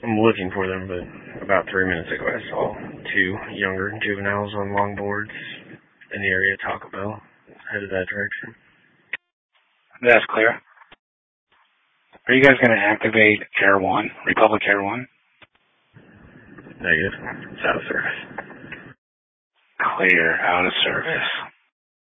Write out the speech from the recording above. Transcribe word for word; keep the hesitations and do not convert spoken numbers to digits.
I'm looking for them, but about three minutes ago I saw two younger juveniles on longboards in the area of Taco Bell, headed that direction. That's clear. Are you guys going to activate Air One, Republic Air One? Negative. It's out of service. Clear, out of service.